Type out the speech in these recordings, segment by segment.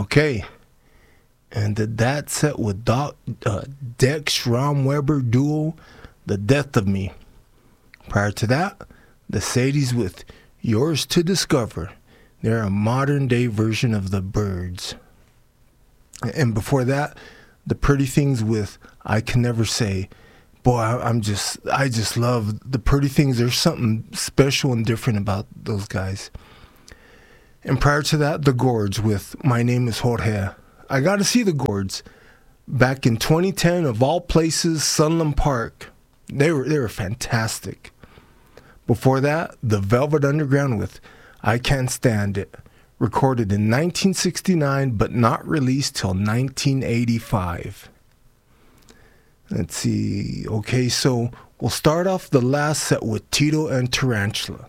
Okay. And that set with Dex Schramm-Weber duo, The Death of Me. Prior to that, the Sadies with Yours to Discover. They're a modern-day version of the Byrds. And before that, the Pretty Things with I Can Never Say. Boy, I just love the Pretty Things. There's something special and different about those guys. And prior to that, the Gourds with My Name is Jorge. I got to see the Gourds back in 2010, of all places, Sunland Park. They were fantastic. Before that, the Velvet Underground with I Can't Stand It, recorded in 1969 but not released till 1985. Let's see. Okay, so we'll start off the last set with Tito and Tarantula.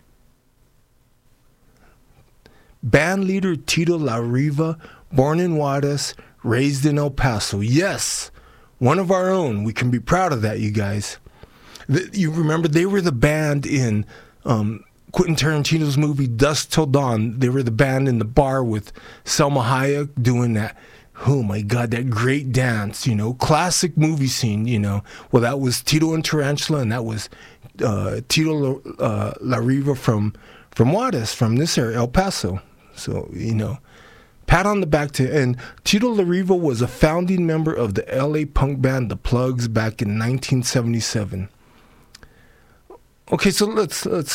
Band leader Tito La Riva, born in Juarez, raised in El Paso. Yes, one of our own. We can be proud of that, you guys. You remember they were the band in Quentin Tarantino's movie Dusk Till Dawn. They were the band in the bar with Selma Hayek doing that. Oh my God, that great dance, classic movie scene, Well, that was Tito and Tarantula, and that was Tito La Riva from Juarez, from this area, El Paso. So, pat on the back to, and Tito La Riva was a founding member of the LA punk band The Plugs back in 1977. Okay, so let's get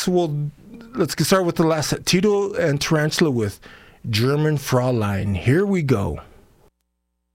started with the last set. Tito and Tarantula with German Fraulein. Here we go.